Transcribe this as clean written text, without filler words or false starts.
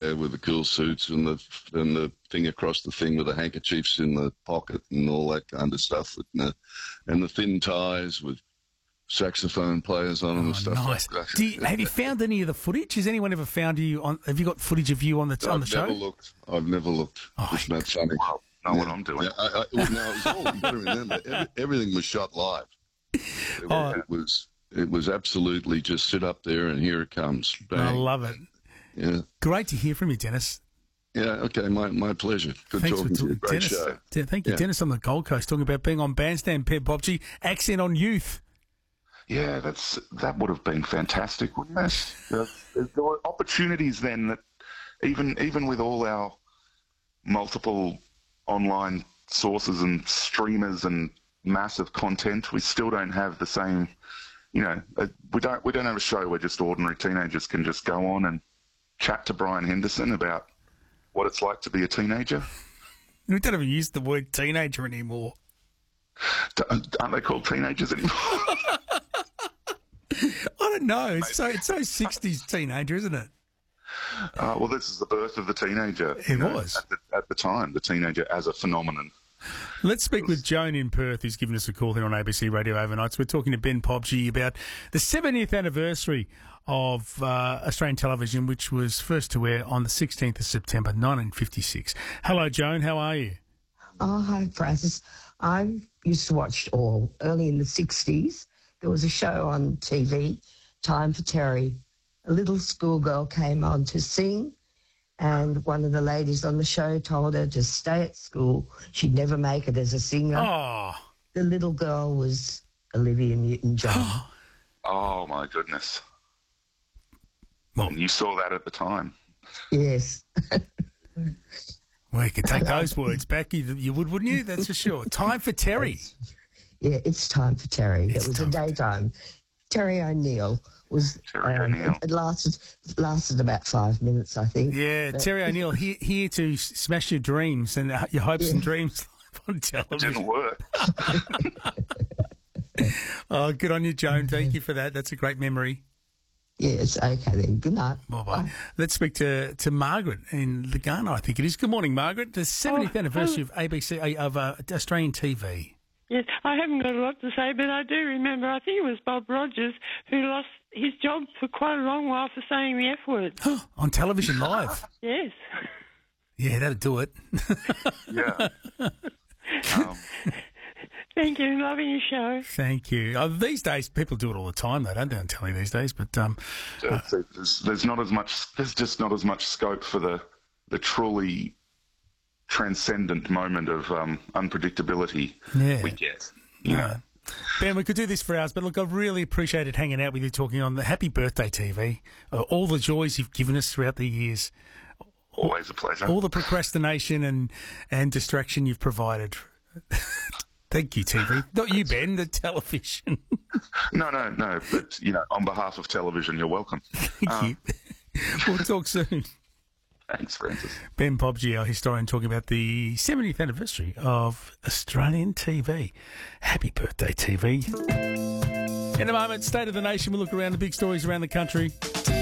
there with the cool suits and the thing across the thing with the handkerchiefs in the pocket and all that kind of stuff, and the thin ties with saxophone players on them and stuff nice. like that. Have you found any of the footage? Has anyone ever found you on? Have you got footage of you on the show? I've never looked. Oh, Isn't that funny? Well, know what I'm doing. Yeah, no, it was all. You got to remember, everything was shot live. It was absolutely just sit up there and here it comes. Bang. I love it. Yeah. Great to hear from you, Dennis. Yeah, okay, my pleasure. Good Thanks talking to you. Great Dennis. show. Thank you, Dennis, on the Gold Coast, talking about being on Bandstand, Ben Popchi, accent on youth. Yeah, that would have been fantastic, wouldn't it? There were opportunities then that even with all our multiple online sources and streamers and massive content, we still don't have the same. We don't have a show where just ordinary teenagers can just go on and chat to Brian Henderson about what it's like to be a teenager. We don't even use the word teenager anymore. Aren't they called teenagers anymore? I don't know. It's so 60s teenager, isn't it? Well, this is the birth of the teenager. It was. At the time, the teenager as a phenomenon. Let's speak with Joan in Perth, who's given us a call here on ABC Radio Overnights. We're talking to Ben Popchi about the 70th anniversary of Australian television, which was first to air on the 16th of September 1956. Hello, Joan. How are you? Oh, hi, Francis. I used to watch it all. Early in the 60s, there was a show on TV, Time for Terry. A little schoolgirl came on to sing, and one of the ladies on the show told her to stay at school. She'd never make it as a singer. Oh. The little girl was Olivia Newton-John. Oh, my goodness. Well, and you saw that at the time. Yes. Well, you could take those words back. You would, wouldn't you? That's for sure. Time for Terry. Yeah, it's Time for Terry. It was a daytime. Terry O'Neill was. It lasted about 5 minutes, I think. Yeah, Terry O'Neill here to smash your dreams and your hopes and dreams on television. It didn't work. Oh, good on you, Joan. Thank you for that. That's a great memory. Yes, okay then. Good night. Bye-bye. Let's speak to Margaret in Lugano, I think it is. Good morning, Margaret. The 70th anniversary of ABC, of Australian TV. Yes, I haven't got a lot to say, but I do remember, I think it was Bob Rogers who lost his job for quite a long while for saying the F word. On television live? Yes. Yeah, that'll do it. Yeah. Thank you. Loving your show. Thank you. These days, people do it all the time, though, don't they, on telly these days? But there's not as much. There's just not as much scope for the truly transcendent moment of unpredictability we get. You know. Ben, we could do this for hours, but look, I've really appreciated hanging out with you, talking on the Happy Birthday TV, all the joys you've given us throughout the years. Always a pleasure. All the procrastination and distraction you've provided. Thank you, TV. Not you, Ben, the television. No. But, on behalf of television, you're welcome. Thank you. We'll talk soon. Thanks, Francis. Ben Popchi, our historian, talking about the 70th anniversary of Australian TV. Happy birthday, TV. In a moment, State of the Nation. We'll look around the big stories around the country.